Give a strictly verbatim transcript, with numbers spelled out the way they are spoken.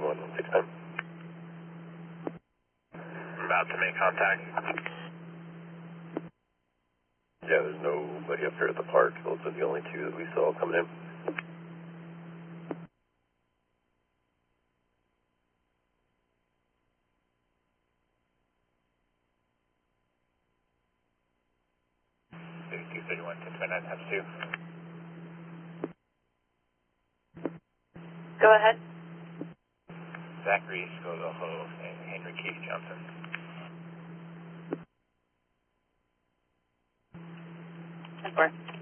one one six time. I'm about to make contact. Yeah, there's nobody up here at the park. Those are the only two that we saw coming in. two thirty-one, ten twenty-nine times two. Go ahead. Zachary Scodoho and Henry Keith Johnson. ten four.